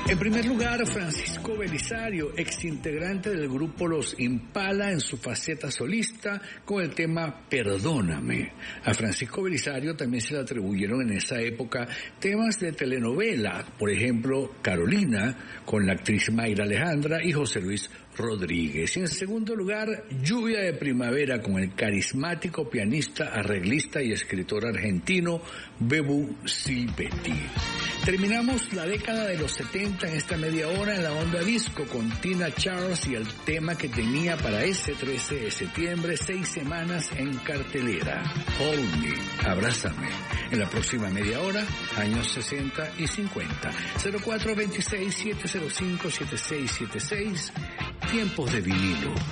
En primer lugar, Francisco Belisario, exintegrante del grupo Los Impala en su faceta solista con el tema Perdóname. A Francisco Belisario también se le atribuyeron en esa época temas de telenovela, por ejemplo, Carolina, con la actriz Mayra Alejandra y José Luis Rodríguez. Y en segundo lugar, Lluvia de Primavera con el carismático pianista, arreglista y escritor argentino Bebu Silvetti. Terminamos la década de los 70 en esta media hora en la onda disco con Tina Charles y el tema que tenía para ese 13 de septiembre 6 semanas en cartelera, Hold Me, Abrázame. En la próxima media hora, años 60 y 50. 0426-705-7676, tiempos de vinilo.